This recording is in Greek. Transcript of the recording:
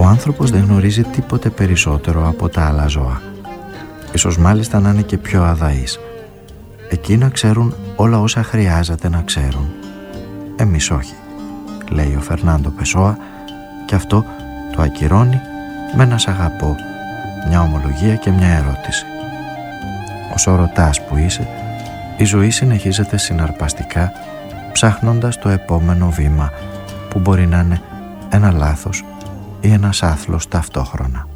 Ο άνθρωπος δεν γνωρίζει τίποτε περισσότερο από τα άλλα ζώα. Ίσως μάλιστα να είναι και πιο αδαείς. Εκείνα ξέρουν όλα όσα χρειάζεται να ξέρουν. Εμείς όχι, λέει ο Φερνάντο Πεσόα, και αυτό το ακυρώνει με ένα «σ' αγαπώ», μια ομολογία και μια ερώτηση. Όσο ρωτάς που είσαι, η ζωή συνεχίζεται συναρπαστικά, ψάχνοντας το επόμενο βήμα, που μπορεί να είναι ένα λάθος ή ένας άθλος ταυτόχρονα.